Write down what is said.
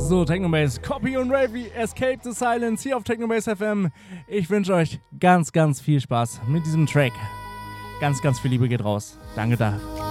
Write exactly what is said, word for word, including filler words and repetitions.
So, Technobase, Copy und Ravy, Escape the Silence hier auf Technobase F M. Ich wünsche euch ganz, ganz viel Spaß mit diesem Track. Ganz, ganz viel Liebe geht raus. Danke da.